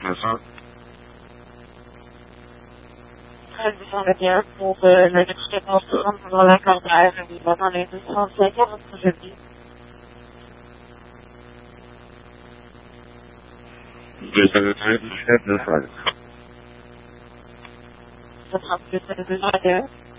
Aha. En we van het jaar volgen met het schip als de andere wel lekker blijven. Die wat alleen dus van zeker wat gezet die. Dus dat het eigenlijk net uit. Dat gaat dus met de